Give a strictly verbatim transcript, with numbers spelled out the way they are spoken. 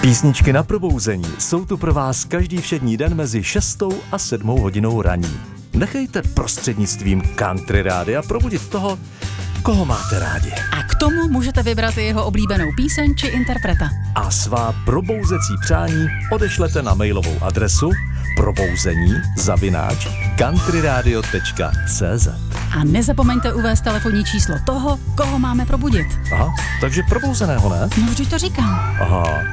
Písničky na probouzení jsou tu pro vás každý všední den mezi šestou a sedmou hodinou raní. Nechejte prostřednictvím Country Rádia probudit toho, koho máte rádi. A k tomu můžete vybrat i jeho oblíbenou píseň či interpreta. A svá probouzecí přání odešlete na mailovou adresu probouzení zavináč countryradio tečka cz. A nezapomeňte uvést telefonní číslo toho, koho máme probudit. Aha, takže probouzeného, ne? No, vždyť to říkám. Aha,